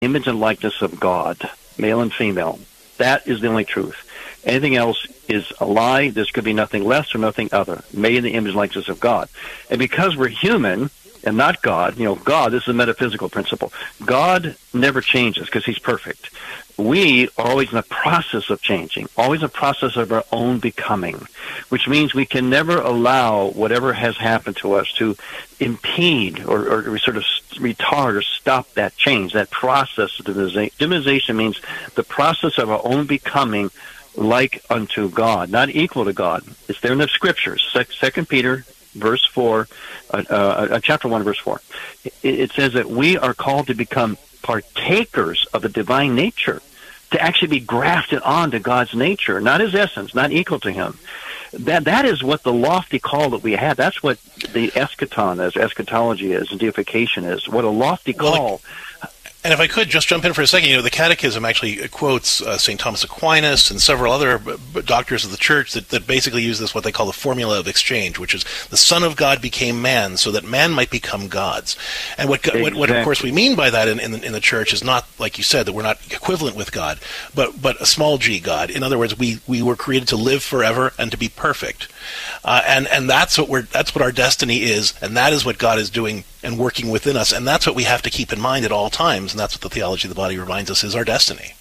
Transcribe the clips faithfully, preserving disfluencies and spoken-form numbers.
image and likeness of God, male and female. That is the only truth. Anything else is a lie. There could be nothing less or nothing other. Made in the image and likeness of God. And because we're human and not God, you know, God, this is a metaphysical principle. God never changes because he's perfect. We are always in the process of changing, always a process of our own becoming, which means we can never allow whatever has happened to us to impede or, or sort of retard or stop that change, that process of divinization. Divinization means the process of our own becoming like unto God, not equal to God. It's there in the scriptures. Second Peter, verse four, uh, uh, chapter one, verse four. It, it says that we are called to become partakers of the divine nature, to actually be grafted onto God's nature, not his essence, not equal to him. That that is what the lofty call that we have. That's what the eschaton is, eschatology is, and deification is. What a lofty call. Well, and if I could just jump in for a second, you know, the Catechism actually quotes uh, Saint Thomas Aquinas and several other b- b- doctors of the Church that, that basically use this, what they call the formula of exchange, which is the Son of God became man so that man might become gods. And what, exactly. what, what of course, we mean by that in, in, in the Church is not, like you said, that we're not equivalent with God, but but a small g God. In other words, we, we were created to live forever and to be perfect. Uh, and, and that's what we're that's what our destiny is, and that is what God is doing and working within us, and that's what we have to keep in mind at all times, and that's what the theology of the body reminds us is our destiny.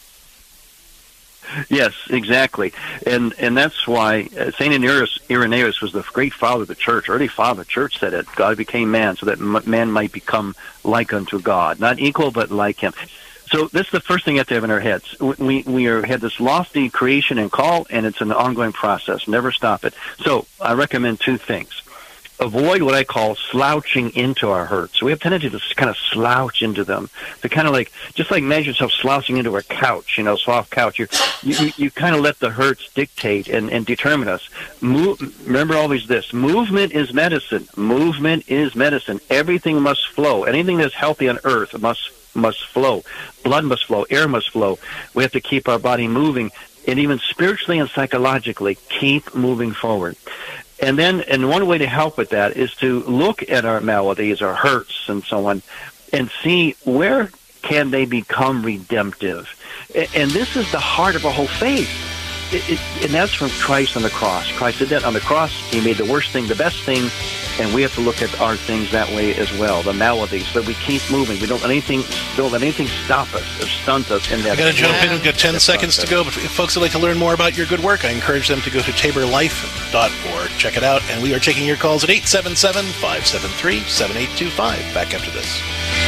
Yes, exactly, and and that's why uh, Saint Irenaeus, Irenaeus was the great father of the church, early father of the church, said it. God became man so that m- man might become like unto God, not equal but like him. So this is the first thing we have to have in our heads. We we are, have this lofty creation and call, and it's an ongoing process. Never stop it. So I recommend two things. Avoid what I call slouching into our hurts. So we have tendency to kind of slouch into them. To kind of like, just like imagine yourself slouching into a couch, you know, soft couch. You're, you you kind of let the hurts dictate and, and determine us. Move, remember always this, movement is medicine. Movement is medicine. Everything must flow. Anything that's healthy on earth must must flow. Blood must flow. Air must flow. We have to keep our body moving. And even spiritually and psychologically, keep moving forward. And then, and one way to help with that is to look at our maladies, our hurts, and so on, and see where can they become redemptive. And this is the heart of our whole faith. It, it, and that's from Christ on the cross. Christ did that on the cross. He made the worst thing the best thing, and we have to look at our things that way as well, the maladies, so we keep moving. We don't let anything, don't let anything stop us or stunt us in that. I got to jump in. We've got ten seconds process. to go. But if folks would like to learn more about your good work, I encourage them to go to tabor life dot org. Check it out. And we are taking your calls at eight seven seven, five seven three, seven eight two five. Back after this.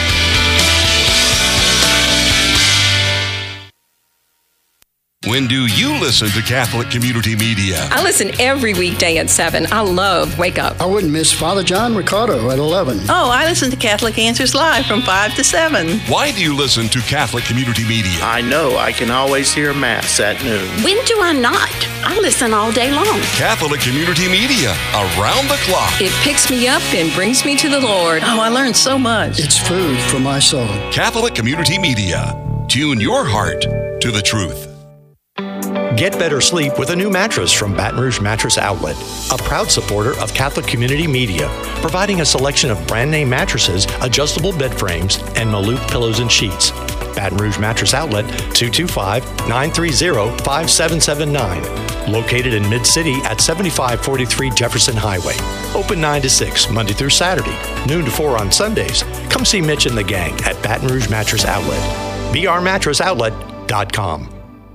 When do you listen to Catholic Community Media? I listen every weekday at seven. I love Wake Up. I wouldn't miss Father John Ricardo at eleven. Oh, I listen to Catholic Answers Live from five to seven. Why do you listen to Catholic Community Media? I know I can always hear Mass at noon. When do I not? I listen all day long. Catholic Community Media, around the clock. It picks me up and brings me to the Lord. Oh, I learned so much. It's food for my soul. Catholic Community Media. Tune your heart to the truth. Get better sleep with a new mattress from Baton Rouge Mattress Outlet, a proud supporter of Catholic Community Media, providing a selection of brand name mattresses, adjustable bed frames, and Maloof pillows and sheets. Baton Rouge Mattress Outlet, two two five, nine three zero, five seven seven nine. Located in Mid-City at seventy-five forty-three Jefferson Highway. Open nine to six, Monday through Saturday, noon to four on Sundays. Come see Mitch and the gang at Baton Rouge Mattress Outlet. b r mattress outlet dot com.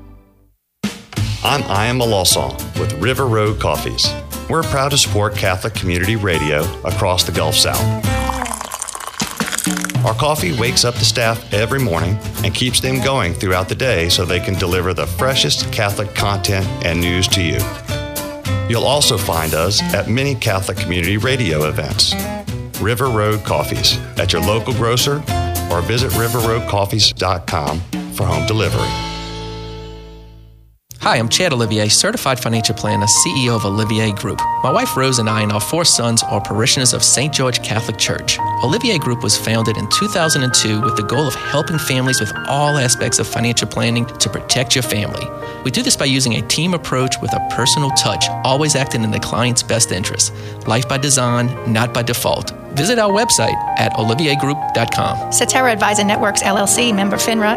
I'm Ian Malosson with River Road Coffees. We're proud to support Catholic Community Radio across the Gulf South. Our coffee wakes up the staff every morning and keeps them going throughout the day so they can deliver the freshest Catholic content and news to you. You'll also find us at many Catholic Community Radio events. River Road Coffees at your local grocer or visit river road coffees dot com for home delivery. Hi, I'm Chad Olivier, certified financial planner, C E O of Olivier Group. My wife Rose and I and our four sons are parishioners of Saint George Catholic Church. Olivier Group was founded in two thousand two with the goal of helping families with all aspects of financial planning to protect your family. We do this by using a team approach with a personal touch, always acting in the client's best interest. Life by design, not by default. Visit our website at olivier group dot com. Cetera Advisor Networks, L L C, member FINRA,